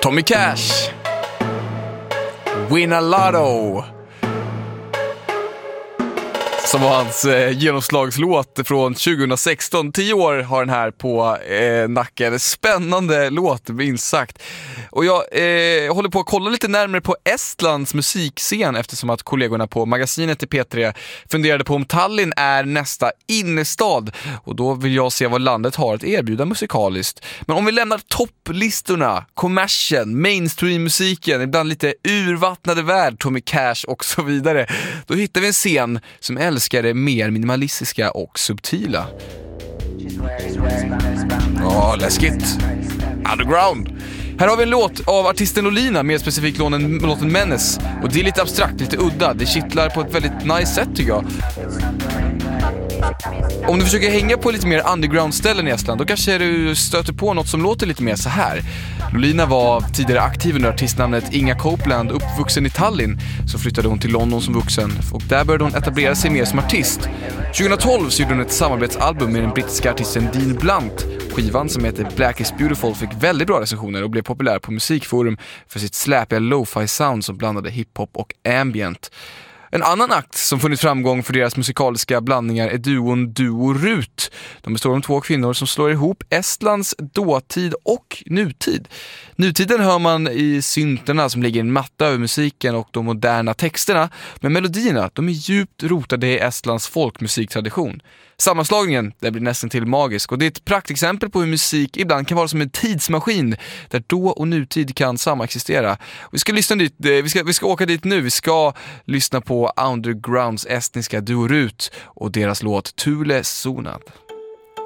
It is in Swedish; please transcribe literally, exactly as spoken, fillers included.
Tommy Cash, Win a Lotto, som var hans eh, genomslagslåt från tjugohundrasexton. Tio år har den här på eh, nacken. Spännande låt, minst sagt. Och jag eh, håller på att kolla lite närmare på Estlands musikscen, eftersom att kollegorna på magasinet i P tre funderade på om Tallinn är nästa innerstad. Och då vill jag se vad landet har att erbjuda musikaliskt. Men om vi lämnar topplistorna, kommersen, mainstream-musiken, ibland lite urvattnade värld, Tommy Cash och så vidare, då hittar vi en scen som älskar det mer minimalistiska och subtila. Ja, läskigt. Underground. Här har vi en låt av artisten Lolina, mer specifikt låten, låten Menace. Och det är lite abstrakt, lite udda. Det kittlar på ett väldigt nice sätt, tycker jag. Om du försöker hänga på lite mer underground-ställen i Estland, då kanske du stöter på något som låter lite mer så här. Lolina var tidigare aktiv under artistnamnet Inga Copeland, uppvuxen i Tallinn. Så flyttade hon till London som vuxen och där började hon etablera sig mer som artist. tjugohundratolv så gjorde hon ett samarbetsalbum med den brittiska artisten Dean Blunt. Skivan, som heter Black is Beautiful, fick väldigt bra recensioner och blev populär på musikforum för sitt släpiga lo-fi sound som blandade hiphop och ambient. En annan akt som funnit framgång för deras musikaliska blandningar är duon Duo Rut. De består av två kvinnor som slår ihop Estlands dåtid och nutid. Nutiden hör man i synterna som ligger en matta över musiken och de moderna texterna, men melodierna, de är djupt rotade i Estlands folkmusiktradition. Sammanslagningen, det blir nästan till magisk, och det är ett praktexempel på hur musik ibland kan vara som en tidsmaskin där då och nutid kan samexistera. Vi ska lyssna dit, vi ska, vi ska åka dit nu. Vi ska lyssna på Undergrounds estniska Duo Rut och deras låt Tule Sunad.